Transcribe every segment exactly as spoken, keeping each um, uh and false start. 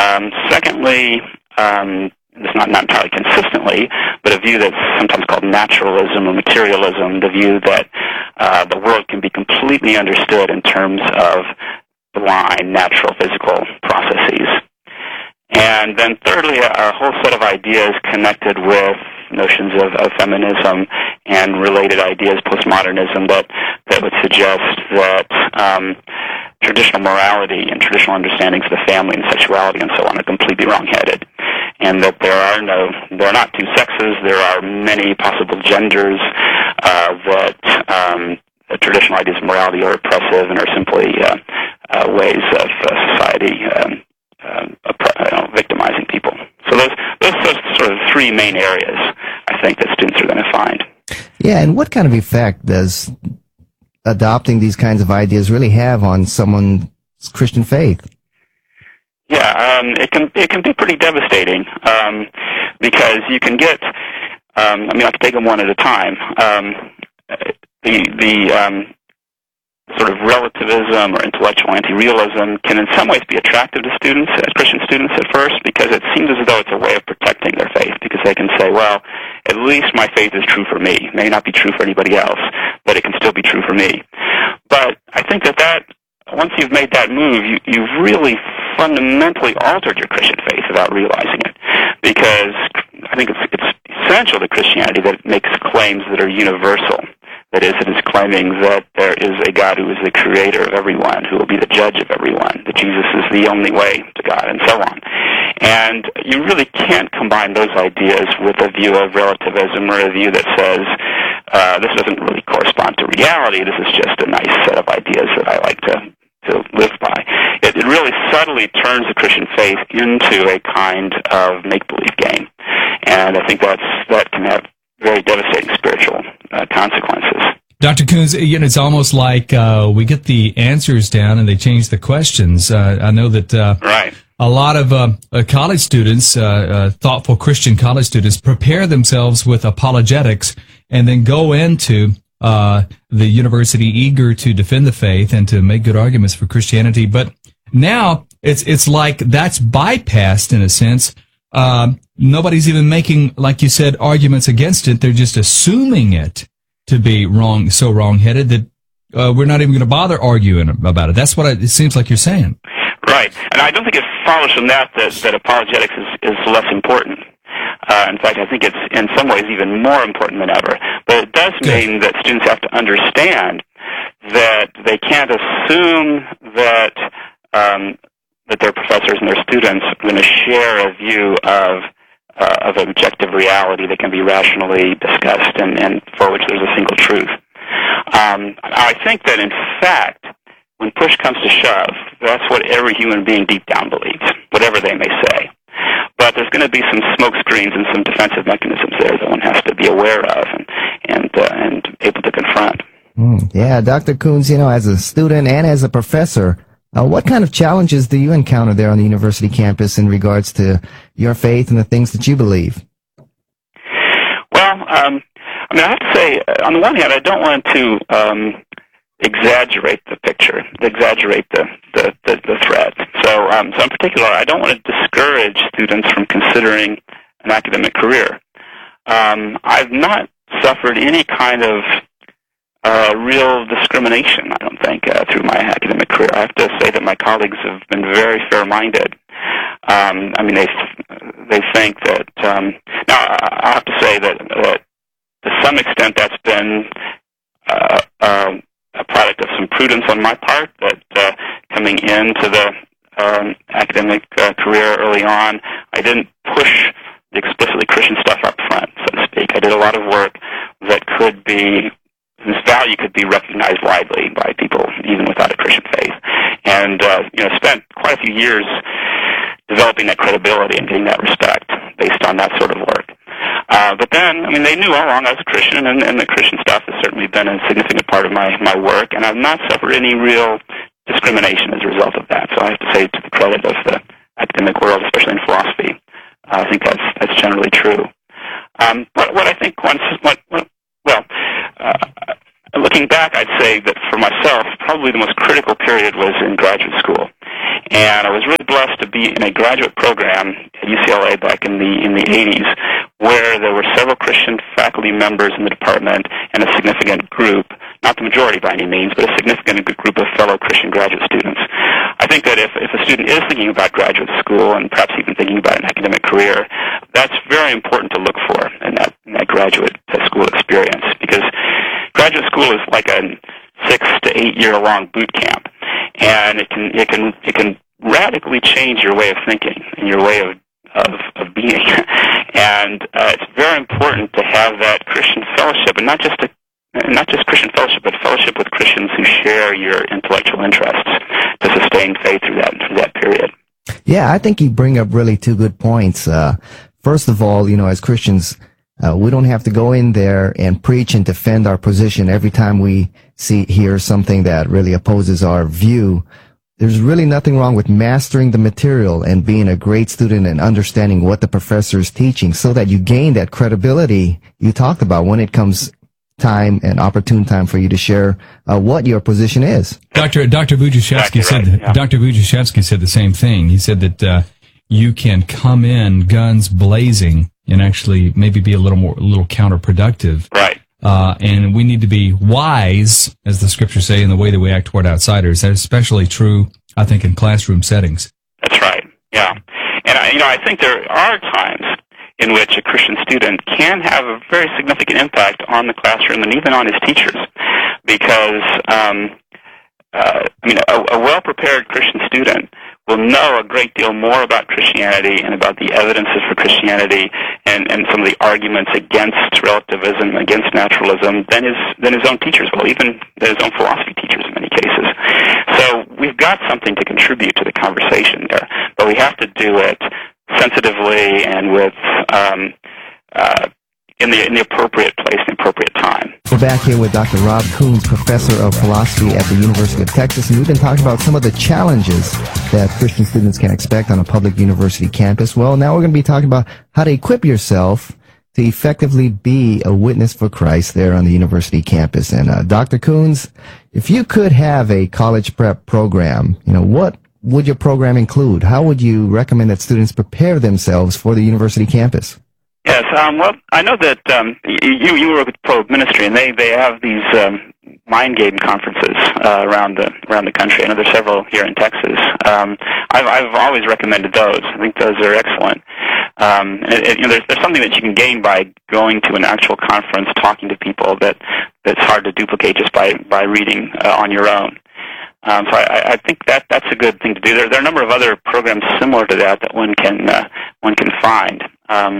Um, secondly, um, it's not, not entirely consistently, but a view that's sometimes called naturalism or materialism, the view that uh, the world can be completely understood in terms of blind, natural, physical processes. And then thirdly, a whole set of ideas connected with notions of, of feminism and related ideas, postmodernism, that, that would suggest that um, traditional morality and traditional understandings of the family and sexuality and so on are completely wrong-headed, and that there are no, there are not two sexes, there are many possible genders, uh, that um, the traditional ideas of morality are oppressive and are simply uh, uh, ways of uh, society um, um, oppre- you know, victimizing people. So those, those are sort of three main areas, I think, that students are going to find. Yeah, and what kind of effect does adopting these kinds of ideas really have on someone's Christian faith? Yeah, um, it can it can be pretty devastating um, because you can get. Um, I mean, I can take them one at a time. Um, the the um, sort of relativism or intellectual anti-realism can in some ways be attractive to students, uh, Christian students at first, because it seems as though it's a way of protecting their faith, because they can say, well, at least my faith is true for me. It may not be true for anybody else, but it can still be true for me. But I think that that, once you've made that move, you, you've really fundamentally altered your Christian faith without realizing it, because I think it's, it's essential to Christianity that it makes claims that are universal. That is, it is claiming that there is a God who is the creator of everyone, who will be the judge of everyone, that Jesus is the only way to God, and so on. And you really can't combine those ideas with a view of relativism or a view that says, uh, this doesn't really correspond to reality, this is just a nice set of ideas that I like to, to live by. It, it really subtly turns the Christian faith into a kind of make-believe game. And I think that's, that can have very devastating spiritual uh, consequences. Doctor Coons, you know, it's almost like uh, we get the answers down and they change the questions. Uh, I know that uh, right. a lot of uh, uh, college students, uh, uh, thoughtful Christian college students, prepare themselves with apologetics and then go into uh, the university eager to defend the faith and to make good arguments for Christianity. But now it's it's like that's bypassed in a sense. Uh, nobody's even making, like you said, arguments against it. They're just assuming it to be wrong, so wrong-headed that uh, we're not even going to bother arguing about it. That's what I, it seems like you're saying. Right. And I don't think it follows from that that, that apologetics is, is less important. Uh, in fact, I think it's in some ways even more important than ever. But it does Good. mean that students have to understand that they can't assume that um, that their professors and their students are going to share a view of uh, of objective reality that can be rationally discussed and, and for which there's a single truth. Um, I think that, in fact, when push comes to shove, that's what every human being deep down believes, whatever they may say. But there's going to be some smoke screens and some defensive mechanisms there that one has to be aware of and and, uh, and able to confront. Mm, yeah, Doctor Coons, you know, as a student and as a professor, Uh, what kind of challenges do you encounter there on the university campus in regards to your faith and the things that you believe? Well, um, I mean, I have to say, on the one hand, I don't want to um, exaggerate the picture, exaggerate the the, the, the threat. So, um, so in particular, I don't want to discourage students from considering an academic career. Um, I've not suffered any kind of Uh, real discrimination, I don't think, uh, through my academic career. I have to say that my colleagues have been very fair-minded. Um, I mean, they they think that. Um, now, I have to say that, that to some extent that's been uh, uh, a product of some prudence on my part. That uh, coming into the um, academic uh, career early on, I didn't push the explicitly Christian stuff up front, so to speak. I did a lot of work that could be. This value could be recognized widely by people even without a Christian faith, and uh, you know, spent quite a few years developing that credibility and getting that respect based on that sort of work. Uh, but then, I mean, they knew all along I was a Christian, and, and the Christian stuff has certainly been a significant part of my, my work, and I've not suffered any real discrimination as a result of that. So I have to say, to the credit of the academic world, especially in philosophy, uh, I think that's that's generally true. Um, what, what I think once, what, what well. Uh, looking back, I'd say that for myself, probably the most critical period was in graduate school. And I was really blessed to be in a graduate program at U C L A back in the in the eighties, where there were several Christian faculty members in the department and a significant group, not the majority by any means, but a significant group of fellow Christian graduate students. I think that if, if a student is thinking about graduate school and perhaps even thinking about an academic career, that's very important to look for in that, in that graduate school experience, because graduate school is like a six to eight year long boot camp, and it can it can it can radically change your way of thinking and your way of of, of being. And uh, it's very important to have that Christian fellowship, and not just a, not just Christian fellowship, but fellowship with Christians who share your intellectual interests to sustain faith through that through that period. Yeah, I think you bring up really two good points. Uh, first of all, you know, as Christians, uh, we don't have to go in there and preach and defend our position every time we see hear something that really opposes our view. There's really nothing wrong with mastering the material and being a great student and understanding what the professor is teaching, so that you gain that credibility you talked about when it comes time and opportune time for you to share uh, what your position is. Doctor Doctor Budziszewski exactly said right, yeah. Doctor Budziszewski said the same thing. He said that uh, you can come in guns blazing and actually maybe be a little more a little counterproductive. Right. Uh, and we need to be wise, as the scriptures say, in the way that we act toward outsiders. That's especially true, I think, in classroom settings. That's right. Yeah. And I, you know, I think there are times in which a Christian student can have a very significant impact on the classroom and even on his teachers, because um, uh, I mean, a, a well-prepared Christian student will know a great deal more about Christianity and about the evidences for Christianity and, and some of the arguments against relativism, against naturalism, than his than his own teachers will, even than his own philosophy teachers in many cases. So we've got something to contribute to the conversation there, but we have to do it sensitively and with um, uh, in the in the appropriate place, the appropriate time. We're back here with Doctor Rob Coons, professor of philosophy at the University of Texas, and we've been talking about some of the challenges that Christian students can expect on a public university campus. Well, now we're going to be talking about how to equip yourself to effectively be a witness for Christ there on the university campus. And uh, Doctor Coons, if you could have a college prep program, you know, what would your program include? How would you recommend that students prepare themselves for the university campus? Yes, um, well, I know that um, you you work with Probe Ministry, and they, they have these um, mind game conferences uh, around the around the country. I know there's several here in Texas. Um, I've I've always recommended those. I think those are excellent. Um, and it, you know, there's there's something that you can gain by going to an actual conference, talking to people that that's hard to duplicate just by by reading uh, on your own. Um, so I, I think that that's a good thing to do. There, there are a number of other programs similar to that that one can uh, one can find. Um,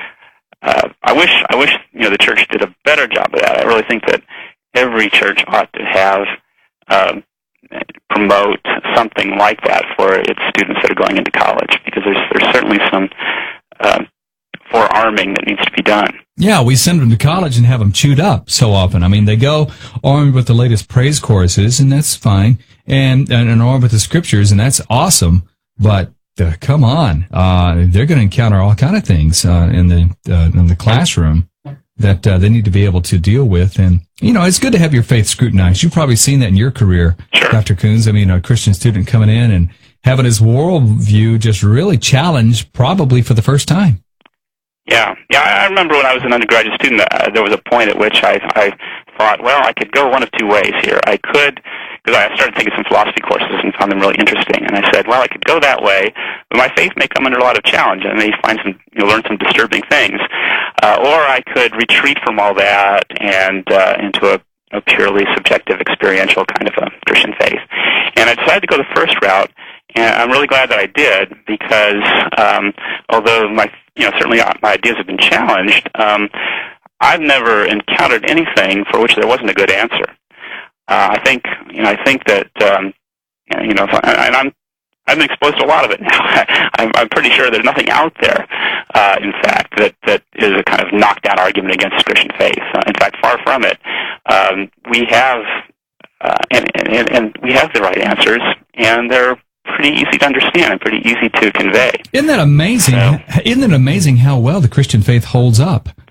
uh, I wish I wish you know the church did a better job of that. I really think that every church ought to have uh, promote something like that for its students that are going into college, because there's there's certainly some uh, forearming that needs to be done. Yeah, we send them to college and have them chewed up so often. I mean, they go armed with the latest praise choruses, and that's fine, and and, and armed with the scriptures, and that's awesome. But uh, come on, uh, they're going to encounter all kind of things uh, in the uh, in the classroom that uh, they need to be able to deal with. And you know, it's good to have your faith scrutinized. You've probably seen that in your career, sure. Doctor Coons. I mean, a Christian student coming in and having his worldview just really challenged, probably for the first time. Yeah, yeah. I remember when I was an undergraduate student, uh, there was a point at which I, I thought, well, I could go one of two ways here. I could, because I started taking some philosophy courses and found them really interesting, and I said, well, I could go that way, but my faith may come under a lot of challenge. I may find some, you know, learn some disturbing things, uh, or I could retreat from all that and uh, into a, a purely subjective, experiential kind of a Christian faith. And I decided to go the first route. And I'm really glad that I did, because um, although my, you know, certainly my ideas have been challenged, um, I've never encountered anything for which there wasn't a good answer. Uh, I think, you know, I think that, um, you know, and I'm, I've been exposed to a lot of it now. I'm, I'm pretty sure there's nothing out there, uh, in fact, that, that is a kind of knockdown argument against Christian faith. Uh, in fact, far from it. Um, we have, uh, and, and, and we have the right answers, and they're pretty easy to understand and pretty easy to convey. Isn't that amazing? So, Isn't it amazing how well the Christian faith holds up?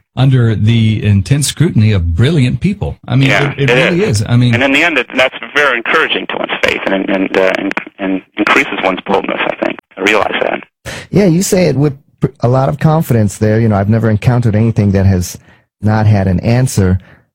under the intense scrutiny of brilliant people. I mean, yeah, it, it, it really is. is. I mean, and in the end, it, that's very encouraging to one's faith and and, uh, and and increases one's boldness, I think. I realize that. Yeah, you say it with a lot of confidence there. You know, I've never encountered anything that has not had an answer.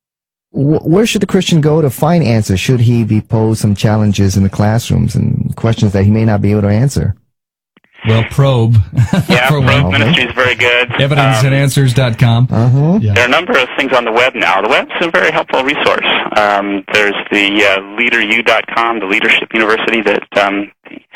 W- where should the Christian go to find answers? Should he be posed some challenges in the classrooms and questions that he may not be able to answer? Well, Probe. Yeah, for Probe one. Ministry is very good. evidence and Um, answers dot com. Uh-huh. Yeah. There are a number of things on the web now. The web's a very helpful resource. Um, there's the uh, leader u dot com, the Leadership University that um,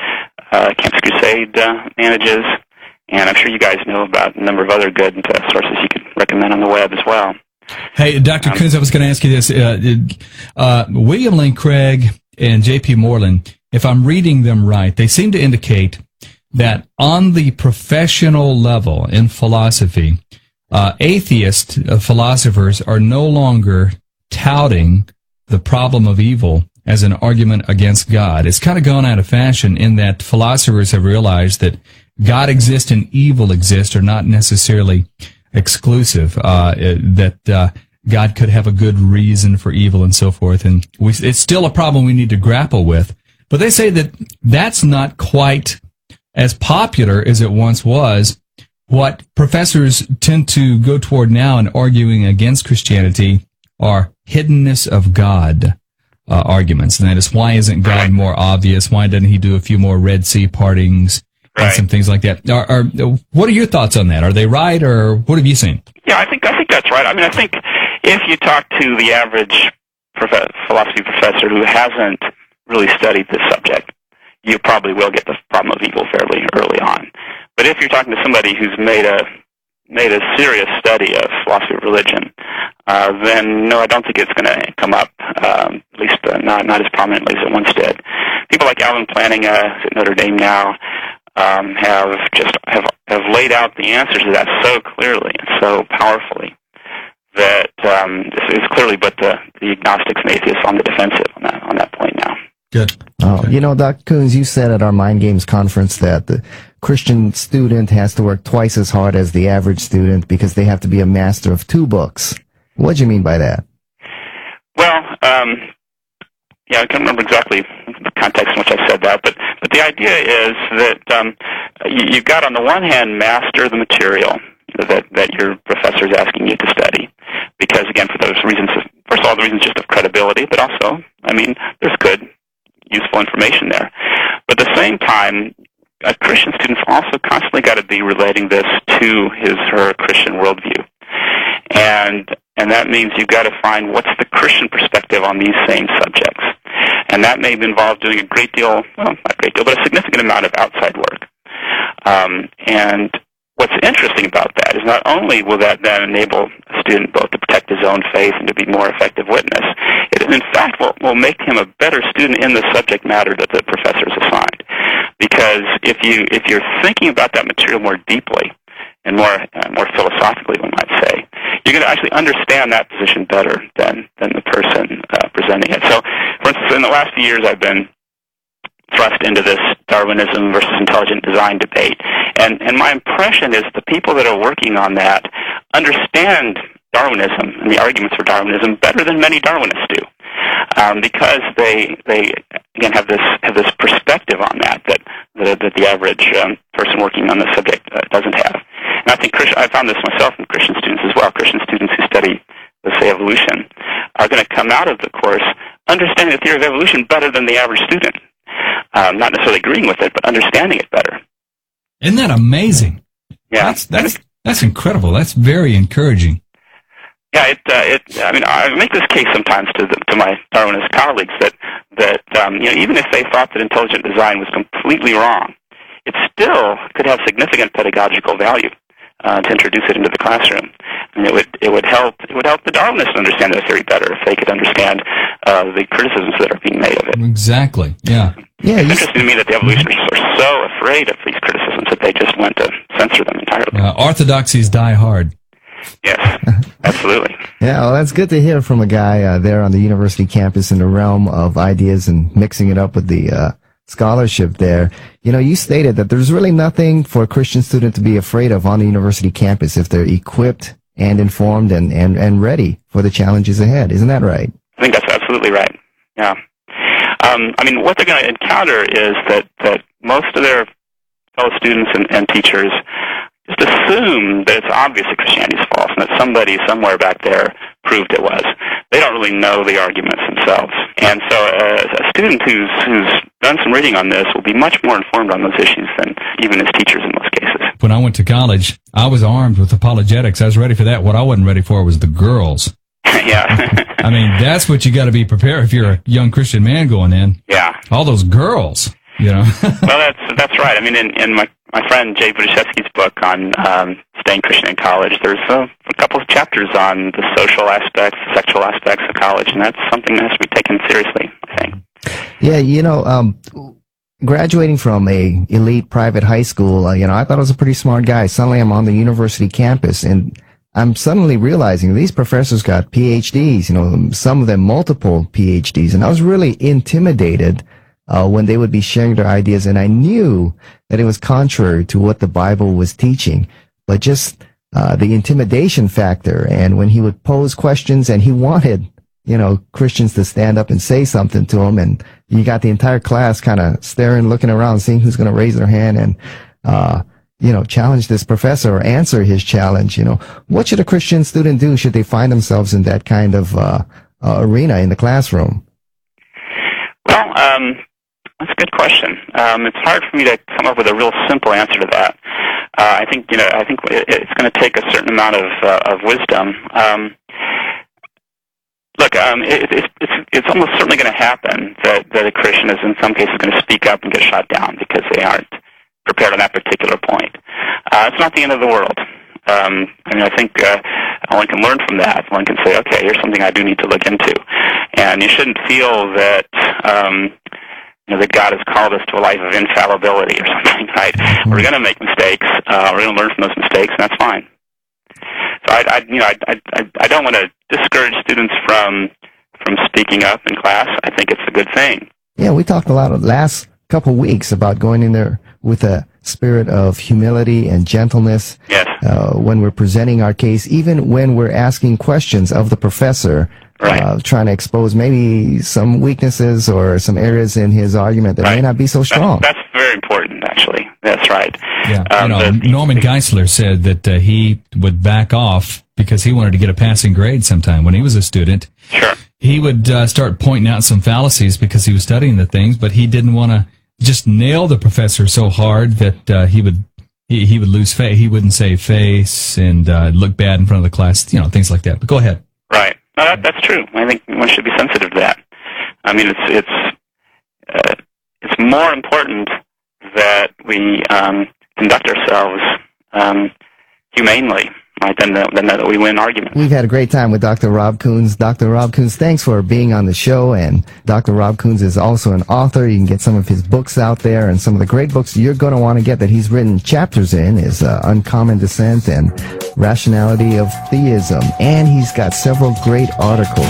uh, Campus Crusade uh, manages, and I'm sure you guys know about a number of other good uh, sources you could recommend on the web as well. Hey, Doctor Um, Coons, I was going to ask you this. Uh, uh, William Lane Craig and J P Moreland, if I'm reading them right, they seem to indicate that on the professional level in philosophy, uh, atheist uh, philosophers are no longer touting the problem of evil as an argument against God. It's kind of gone out of fashion in that philosophers have realized that God exists and evil exists are not necessarily exclusive, uh, that uh, God could have a good reason for evil and so forth. And we, it's still a problem we need to grapple with. But they say that that's not quite as popular as it once was. What professors tend to go toward now in arguing against Christianity are hiddenness of God uh, arguments. And that is, why isn't God more obvious? Why doesn't he do a few more Red Sea partings and Right. some things like that? Are, are, what are your thoughts on that? Are they right, or what have you seen? Yeah, I think I think that's right. I mean, I think if you talk to the average prof- philosophy professor who hasn't really studied this subject, you probably will get the problem of evil fairly early on. But if you're talking to somebody who's made a made a serious study of philosophy of religion, uh, then no, I don't think it's going to come up, um, at least uh, not not as prominently as it once did. People like Alvin Plantinga at Notre Dame now um, have just have have laid out the answers to that so clearly and so powerfully that um, it's clearly but the, the agnostics and atheists on the defensive on that on that point now. Good. Oh, you know, Doctor Coons, you said at our Mind Games conference that the Christian student has to work twice as hard as the average student because they have to be a master of two books. What do you mean by that? Well, um, yeah, I can't remember exactly the context in which I said that, but, but the idea is that um, you, you've got, on the one hand, master the material that, that your professor is asking you to study, because, again, for those reasons, of, first of all, the reasons just of credibility, but also, I mean, there's good, useful information there. But at the same time, a Christian student's also constantly got to be relating this to his her Christian worldview. And and that means you've got to find what's the Christian perspective on these same subjects. And that may involve doing a great deal, well, not a great deal, but a significant amount of outside work. Um, and what's interesting about that is not only will that then enable a student both to protect his own faith and to be more effective witness, it in fact will, will make him a better student in the subject matter that the professor is assigned. Because if you if you're thinking about that material more deeply and more uh, more philosophically, one might say, you're going to actually understand that position better than than the person uh, presenting it. So, for instance, in the last few years, I've been thrust into this Darwinism versus intelligent design debate, and and my impression is the people that are working on that understand Darwinism and the arguments for Darwinism better than many Darwinists do, um, because they they again have this have this perspective on that that that, that the average um, person working on the subject uh, doesn't have. And I think Christ- I found this myself in Christian students as well. Christian students who study, let's say, evolution are going to come out of the course understanding the theory of evolution better than the average student. Um, not necessarily agreeing with it, but understanding it better. Isn't that amazing? Yeah, That's that's that's incredible. That's very encouraging. Yeah, it. Uh, it. I mean, I make this case sometimes to the, to my Darwinist colleagues that that um, you know, even if they thought that intelligent design was completely wrong, it still could have significant pedagogical value uh, to introduce it into the classroom. And it would it would help it would help the Darwinists understand the theory better if they could understand uh, the criticisms that are being made of it. Exactly. Yeah. Yeah, It's you, interesting to me that the evolutionists are so afraid of these criticisms that they just went to censor them entirely. Uh, orthodoxies die hard. Yes, absolutely. yeah, well, that's good to hear from a guy uh, there on the university campus in the realm of ideas and mixing it up with the uh, scholarship there. You know, you stated that there's really nothing for a Christian student to be afraid of on the university campus if they're equipped and informed and, and, and ready for the challenges ahead. Isn't that right? I think that's absolutely right. Yeah. Um, I mean, what they're going to encounter is that, that most of their fellow students and, and teachers just assume that it's obvious that Christianity is false and that somebody somewhere back there proved it was. They don't really know the arguments themselves. And so uh, a student who's, who's done some reading on this will be much more informed on those issues than even his teachers in most cases. When I went to college, I was armed with apologetics. I was ready for that. What I wasn't ready for was the girls. Yeah. I mean, that's what you got to be prepared if you're a young Christian man going in. Yeah. All those girls, you know. Well, that's that's right. I mean, in, in my my friend Jay Budiszewski's book on um, staying Christian in college, there's a, a couple of chapters on the social aspects, the sexual aspects of college, and that's something that has to be taken seriously, I think. Yeah, you know, um, graduating from a elite private high school, uh, you know, I thought I was a pretty smart guy. Suddenly I'm on the university campus, and I'm suddenly realizing these professors got P H Ds, you know, some of them multiple P H Ds, and I was really intimidated uh, when they would be sharing their ideas, and I knew that it was contrary to what the Bible was teaching, but just uh, the intimidation factor, and when he would pose questions, and he wanted, you know, Christians to stand up and say something to him, and you got the entire class kind of staring, looking around, seeing who's going to raise their hand and, uh, you know, challenge this professor or answer his challenge. You know, what should a Christian student do should they find themselves in that kind of uh, uh, arena in the classroom? Well, um, that's a good question. Um, it's hard for me to come up with a real simple answer to that. Uh, I think, you know, I think it's going to take a certain amount of uh, of wisdom. Um, look, um, it, it's it's it's almost certainly going to happen that that a Christian is in some cases going to speak up and get shot down because they aren't prepared on that particular point. Uh, it's not the end of the world. Um, I mean, I think uh, one can learn from that. One can say, okay, here's something I do need to look into. And you shouldn't feel that, um, you know, that God has called us to a life of infallibility or something, right? Mm-hmm. We're going to make mistakes. Uh, we're going to learn from those mistakes, and that's fine. So I, I you know, I, I, I don't want to discourage students from from speaking up in class. I think it's a good thing. Yeah, we talked a lot of last couple weeks about going in there with a spirit of humility and gentleness. Yes. Uh, when we're presenting our case, even when we're asking questions of the professor, right. uh, trying to expose maybe some weaknesses or some areas in his argument that right. may not be so strong. That's, that's very important, actually. That's right. Yeah. Um, you know, the, Norman Geisler said that uh, he would back off because he wanted to get a passing grade sometime when he was a student. Sure. He would uh, start pointing out some fallacies because he was studying the things, but he didn't want to just nail the professor so hard that uh, he would he, he would lose face. He wouldn't save face and uh, look bad in front of the class, you know, things like that. But go ahead. Right. No, that, that's true. I think one should be sensitive to that. I mean, it's it's uh, it's more important that we um, conduct ourselves um, humanely, right, than, the, than that we win arguments. We've had a great time with Doctor Rob Koons. Doctor Rob Koons, thanks for being on the show. And Doctor Rob Koons is also an author. You can get some of his books out there, and some of the great books you're going to want to get that he's written chapters in is uh, Uncommon Descent and Rationality of Theism. And he's got several great articles.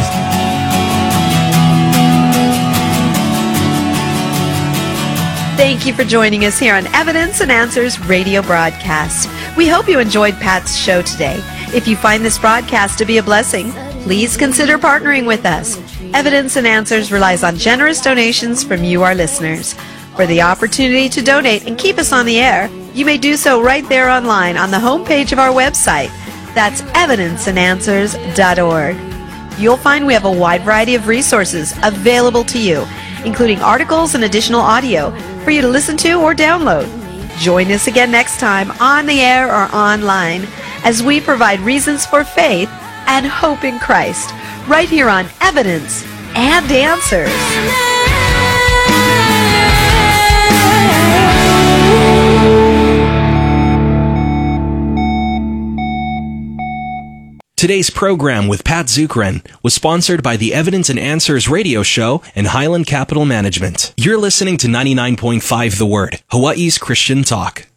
Thank you for joining us here on Evidence and Answers radio broadcast. We hope you enjoyed Pat's show today. If you find this broadcast to be a blessing, please consider partnering with us. Evidence and Answers relies on generous donations from you, our listeners. For the opportunity to donate and keep us on the air, you may do so right there online on the homepage of our website. That's evidence and answers dot org. You'll find we have a wide variety of resources available to you, including articles and additional audio for you to listen to or download. Join us again next time on the air or online as we provide reasons for faith and hope in Christ right here on Evidence and Answers. Today's program with Pat Zukeran was sponsored by the Evidence and Answers radio show and Highland Capital Management. You're listening to ninety-nine point five The Word, Hawaii's Christian Talk.